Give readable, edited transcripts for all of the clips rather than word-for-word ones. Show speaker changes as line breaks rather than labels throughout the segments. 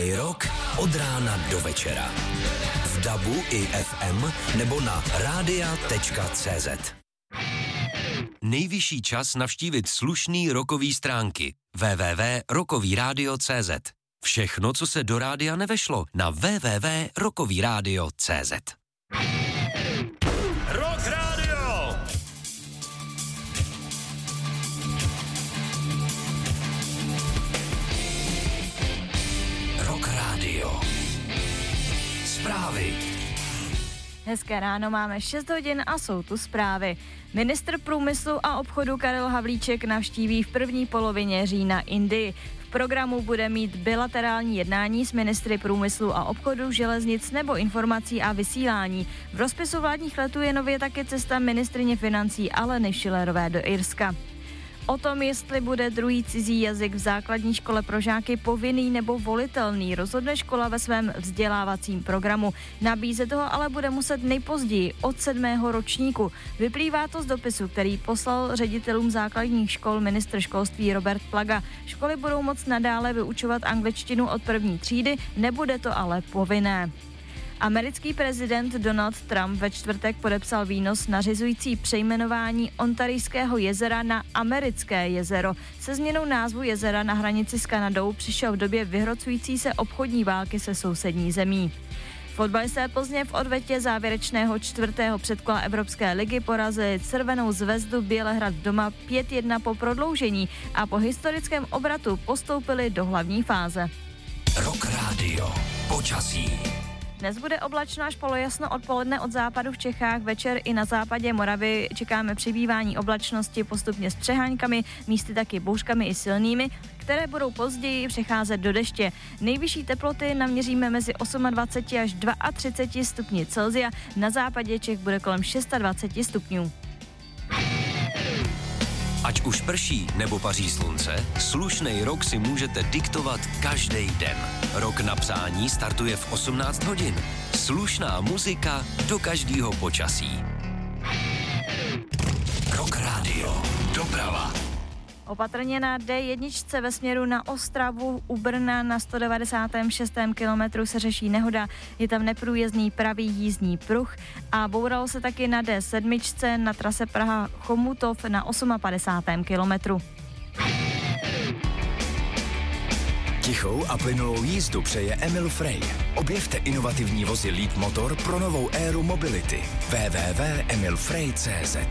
Rok od rána do večera. V DABu i FM nebo na radia.cz. Nejvyšší čas navštívit slušný rockový stránky www.rockovyradio.cz. Všechno, co se do rádia nevešlo, na www.rockovyradio.cz.
Rock Radio!
Rock Radio. Zprávy.
Hezké ráno, máme 6 hodin a jsou tu zprávy. Ministr průmyslu a obchodu Karel Havlíček navštíví v první polovině října Indii. V programu bude mít bilaterální jednání s ministry průmyslu a obchodu, železnic nebo informací a vysílání. V rozpisu vládních letů je nově také cesta ministryně financí Aleny Schillerové do Irska. O tom, jestli bude druhý cizí jazyk v základní škole pro žáky povinný nebo volitelný, rozhodne škola ve svém vzdělávacím programu. Nabízet toho ale bude muset nejpozději od 7. ročníku. Vyplývá to z dopisu, který poslal ředitelům základních škol ministr školství Robert Plaga. Školy budou moct nadále vyučovat angličtinu od první třídy, nebude to ale povinné. Americký prezident Donald Trump ve čtvrtek podepsal výnos nařizující přejmenování Ontarijského jezera na Americké jezero. Se změnou názvu jezera na hranici s Kanadou přišel v době vyhrocující se obchodní války se sousední zemí. Fotbalisté Plzně v odvetě závěrečného 4. předkola Evropské ligy porazili Crvenou zvezdu Bělehrad doma 5-1 po prodloužení a po historickém obratu postoupili do hlavní fáze.
Rock Radio. Počasí.
Dnes bude oblačno až polojasno odpoledne od západu v Čechách, večer i na západě Moravy čekáme přibývání oblačnosti postupně s přeháňkami, místy taky bouřkami i silnými, které budou později přecházet do deště. Nejvyšší teploty naměříme mezi 28 až 32 stupni Celsia, na západě Čech bude kolem 26 stupňů.
Ať už prší nebo paří slunce, slušnej rok si můžete diktovat každý den. Rok na přání startuje v 18 hodin. Slušná muzika do každého počasí. Rock Radio. Doprava.
Opatrně na D1 ve směru na Ostravu u Brna na 196. kilometru se řeší nehoda. Je tam neprůjezdný pravý jízdní pruh a bouralo se taky na D7 na trase Praha-Chomutov na 58. kilometru.
Tichou a plynulou jízdu přeje Emil Frey. Objevte inovativní vozy Lead Motor pro novou éru mobility. www.emilfrey.cz.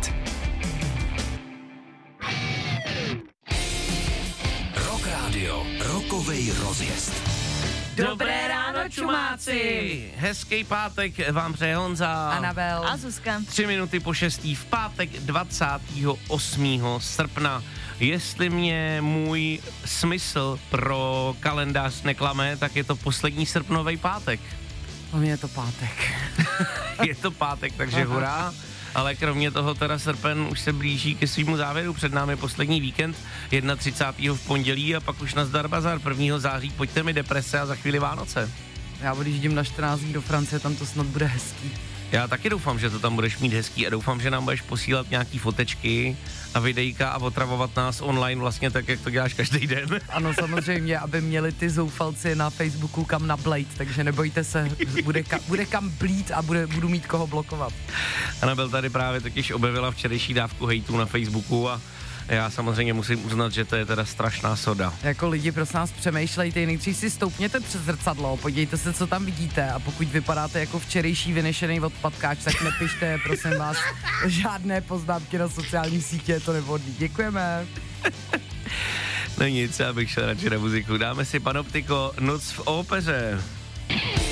Rock Radio. Rockovej rozjezd.
Dobré ráno, čumáci! Hezký pátek vám přeje Honza,
Anabel
A Zuzka.
3 minuty po 6. v pátek 28. srpna. Jestli mě můj smysl pro kalendář neklame, tak je to poslední srpnový pátek.
Po mně je to pátek.
Je to pátek, takže hurá. Ale kromě toho teda srpen už se blíží ke svýmu závěru. Před námi poslední víkend, 31. v pondělí a pak už nazdar bazar. 1. září pojďte mi deprese a za chvíli Vánoce.
Já odjíždím na 14 dní do Francie, tam to snad bude hezký.
Já taky doufám, že to tam budeš mít hezký a doufám, že nám budeš posílat nějaký fotečky a videjka a otravovat nás online vlastně tak, jak to děláš každý den.
Ano, samozřejmě, aby měli ty zoufalci na Facebooku kam nablejt, takže nebojte se, bude kam blít a budu mít koho blokovat.
Anabel tady právě totiž objevila včerejší dávku hejtů na Facebooku a já samozřejmě musím uznat, že to je teda strašná soda.
Jako lidi, prosím nás, přemýšlejte, nejdřív si stoupněte přes zrcadlo, podívejte se, co tam vidíte a pokud vypadáte jako včerejší vynešený odpadkáč, tak nepište, prosím vás, žádné poznámky na sociální sítě, to nevhodí. Děkujeme.
No nic, já bych šel radši na muziku. Dáme si Panoptiko, Noc v ópeře.